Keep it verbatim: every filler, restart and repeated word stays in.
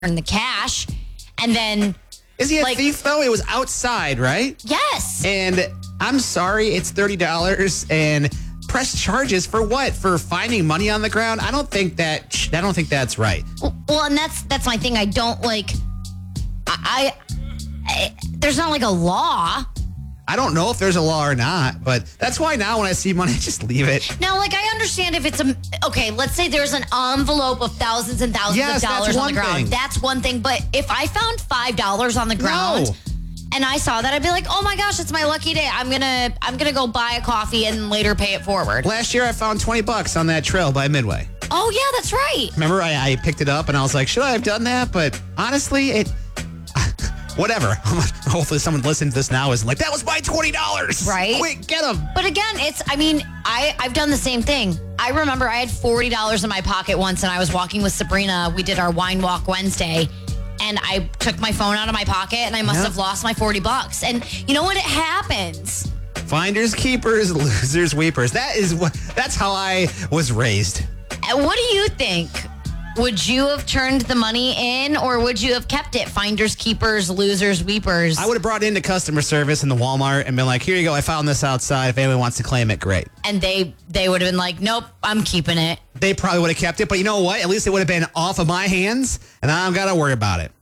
the cash. And then, Is he a like, thief, though? It was outside, right? yes. And I'm sorry, it's thirty dollars and press charges for what? For finding money on the ground? I don't think that, I don't think that's right. Well, and that's that's my thing. I don't like, I, I, I there's not like a law. I don't know if there's a law or not, but that's why now when I see money, I just leave it. Now, like, I understand if it's a, okay, let's say there's an envelope of thousands and thousands Yes, of that's dollars on one the ground. thing. That's one thing. But if I found five dollars on the ground No. and I saw that, I'd be like, oh my gosh, it's my lucky day. I'm going to, I'm going to go buy a coffee and later pay it forward. Last year, I found twenty bucks on that trail by Midway. Oh, yeah, that's right. Remember, I, I picked it up and I was like, should I have done that? But honestly, it, whatever. Hopefully someone listening to this now is like, that was my twenty dollars. Right. Quick, get them. But again, it's, I mean, I, I've done the same thing. I remember I had forty dollars in my pocket once and I was walking with Sabrina. We did our wine walk Wednesday and I took my phone out of my pocket and I must Yep. have lost my forty bucks. And you know what? It happens. Finders, keepers, losers, weepers. That is what, that's how I was raised. And what do you think? Would you have turned the money in or would you have kept it? Finders, keepers, losers, weepers. I would have brought it into customer service in the Walmart and been like, here you go. I found this outside. If anyone wants to claim it, great. And they they would have been like, nope, I'm keeping it. They probably would have kept it. But you know what? At least it would have been off of my hands and I don't got to worry about it.